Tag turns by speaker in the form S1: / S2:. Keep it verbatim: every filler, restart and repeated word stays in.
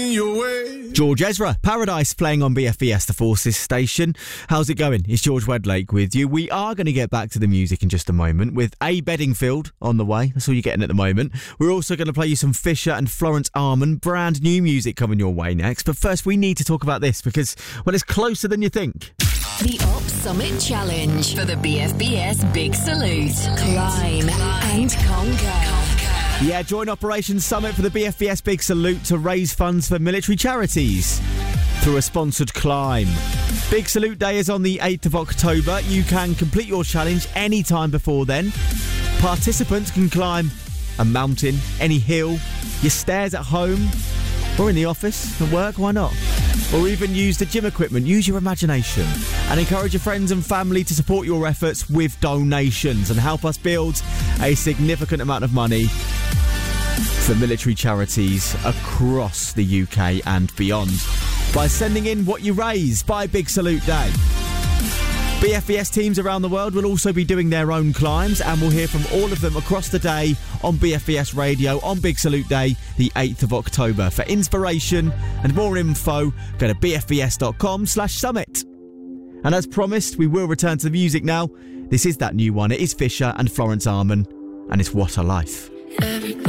S1: George Ezra, Paradise, playing on B F B S, the Forces station. How's it going? It's George Wedlake with you. We are going to get back to the music in just a moment with A. Bedingfield on the way. That's all you're getting at the moment. We're also going to play you some Fisher and Florence Armand, brand new music coming your way next. But first, we need to talk about this because, well, it's closer than you think.
S2: The Op Summit Challenge for the B F B S Big Salute. Climb and conquer.
S1: Yeah, join Operation Summit for the B F B S Big Salute to raise funds for military charities through a sponsored climb. Big Salute Day is on the eighth of October. You can complete your challenge any time before then. Participants can climb a mountain, any hill, your stairs at home, or in the office, at work, why not? Or even use the gym equipment. Use your imagination and encourage your friends and family to support your efforts with donations and help us build a significant amount of money for military charities across the U K and beyond by sending in what you raise by Big Salute Day. B F B S teams around the world will also be doing their own climbs, and we'll hear from all of them across the day on B F B S Radio on Big Salute Day, the eighth of October. For inspiration and more info, go to bfbs.com slash summit. And as promised, we will return to the music now. This is that new one. It is Fisher and Florence Armand, and it's What a Life.
S3: Everybody